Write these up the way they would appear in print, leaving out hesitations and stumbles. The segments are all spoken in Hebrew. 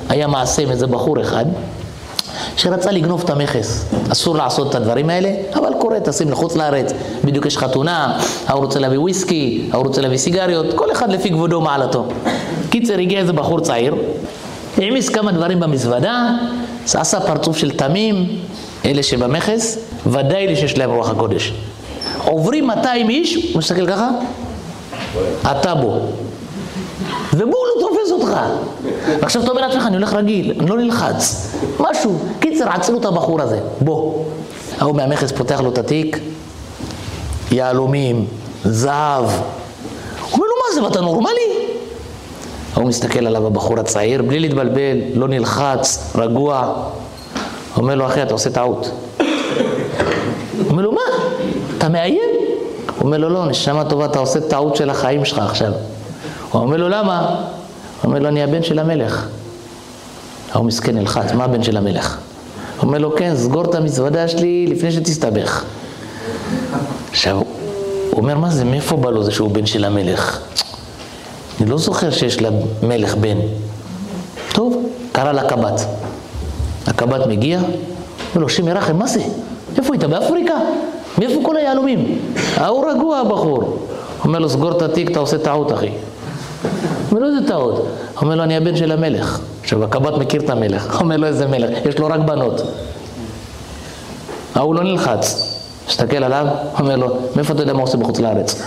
היה מעשה עם איזה בחור אחד, שרצה לגנוב את המכס. אסור לעשות את הדברים האלה, אבל קורה, תשים לחוץ לארץ, בדיוק יש חתונה, הוא רוצה להביא וויסקי, הוא רוצה להביא סיגריות, כל אחד לפי כבודו מעלתו. קיצר, הגיע איזה בחור צעיר, העמיס כמה דברים במזוודה, עשה פרצוף של תמים, אלה שבמכס, ודאי לי שיש להם רוח הקודש. עוברים 200 איש, הוא מסתכל ככה, אתה בו. ובואו לא תופס אותך. ועכשיו אתה אומר לעצמך, אני הולך רגיל, אני לא נלחץ. משהו, קיצר, עצרו את הבחור הזה, בוא. הוא מהמכס פותח לו את התיק, יעלומים, זהב. הוא אומר לו, מה זה, אתה נורמלי? הוא מסתכל עליו הבחור הצעיר, בלי להתבלבל, לא נלחץ, רגוע. הוא אומר לו, אחי, אתה עושה טעות. הוא אומר לו, מה? אתה מאיים? הוא אומר לו, לא, נשמה טובה, אתה עושה טעות של החיים שלך עכשיו. הוא אומר לו, למה? הוא אומר לו, אני הבן של המלך. הוא מסכן נלחץ, מה הבן של המלך? הוא אומר לו, כן, סגור את המזוודה שלי לפני שתסתבך. עכשיו, הוא אומר, מה זה, מאיפה בא לו זה שהוא בן של המלך? אני לא זוכר שיש למלך בן. טוב, קרא לקב"ט. הקב"ט מגיע, אומר לו, שמי רחם, מה זה? איפה היית? באפריקה? מאיפה כל היעלומים? הוא רגוע הבחור. אומר לו, סגור את התיק, אתה עושה טעות, אחי. אומר לו, איזה טעות? אומר לו, אני הבן של המלך. עכשיו, הקב"ט מכיר את המלך. אומר לו, איזה מלך? יש לו רק בנות. הוא לא נלחץ. מסתכל עליו, אומר לו, מאיפה אתה יודע מה עושה בחוץ לארץ?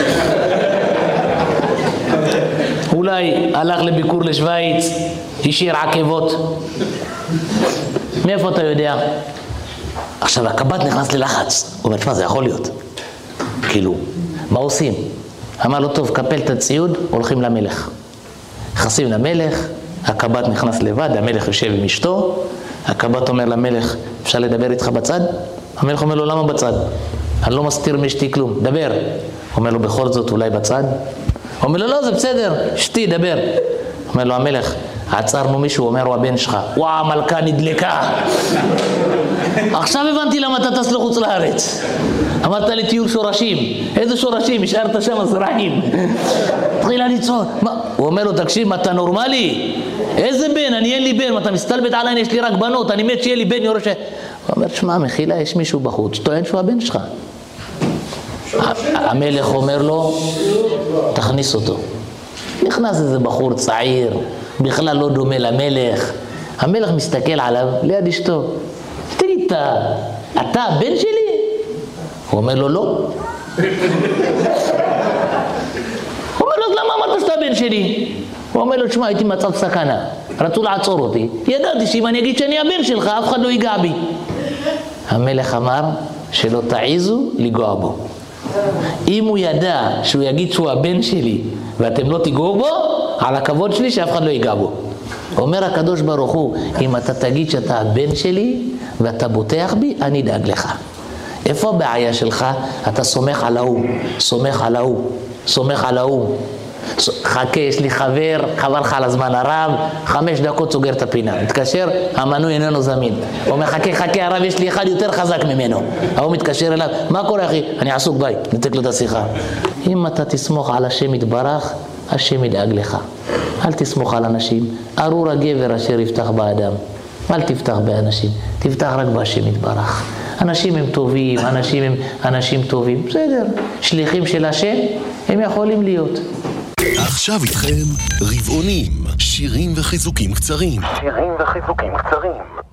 אולי הלך לביקור לשוויץ, השאיר עקבות. מאיפה אתה יודע? עכשיו, הקב"ט נכנס ללחץ. הוא אומר, מה זה יכול להיות? כאילו, מה עושים? אמר לו, טוב, קפל את הציוד, הולכים למלך. נכנסים למלך, הקב"ט נכנס לבד, המלך יושב עם אשתו, הקב"ט אומר למלך, אפשר לדבר איתך בצד? המלך אומר לו, למה בצד? אני לא מסתיר מאשתי כלום, דבר. אומר לו, בכל זאת אולי בצד? אומר לו, לא, זה בסדר, אשתי, דבר. אומר לו, המלך, עצרנו מישהו, אומר, הוא הבן שלך. וואה, המלכה נדלקה. עכשיו הבנתי למה אתה טס לחוץ לארץ. אמרת לי טיול שורשים. איזה שורשים? השארת שם זרעים. התחילה לצעוד. הוא אומר לו, תקשיב, אתה נורמלי? איזה בן? אני אין לי בן. אתה מסתלבט עליי, יש לי רק בנות. אני מת שיהיה לי בן יורש. הוא אומר, שמע, מחילה, יש מישהו בחוץ. טוען שהוא הבן שלך. המלך אומר לו, תכניס אותו. נכנס איזה בחור צעיר, בכלל לא דומה למלך. המלך מסתכל עליו ליד אשתו. תגיד, אתה הבן שלי? הוא אומר לו, לא. הוא אומר לו, למה אמרת שאתה הבן שלי? הוא אומר לו, תשמע, הייתי מצב סכנה. רצו לעצור אותי. ידעתי שאם אני אגיד שאני הבן שלך, אף אחד לא ייגע בי. המלך אמר שלא תעיזו לגוע בו. אם הוא ידע שהוא יגיד שהוא הבן שלי ואתם לא תיגעו בו, על הכבוד שלי שאף אחד לא ייגע בו. אומר הקדוש ברוך הוא, אם אתה תגיד שאתה הבן שלי ואתה בוטח בי, אני אדאג לך. איפה הבעיה שלך? אתה סומך על ההוא, סומך על ההוא, סומך על ההוא. חכה, יש לי חבר לך על הזמן הרב, 5 דקות סוגר את הפינה. מתקשר, המנוי איננו זמין. הוא אומר, חכה, הרב, יש לי אחד יותר חזק ממנו. הוא מתקשר אליו, מה קורה אחי? אני עסוק, ביי, נתק לו את השיחה. אם אתה תסמוך על השם יתברך, השם ידאג לך. אל תסמוך על אנשים. ארור הגבר אשר יפתח באדם. אל תפתח באנשים, תפתח רק בהשם יתברך. אנשים הם טובים, אנשים הם אנשים טובים. בסדר, שליחים של השם, הם יכולים להיות. עכשיו איתכם רבעונים, שירים וחיזוקים קצרים.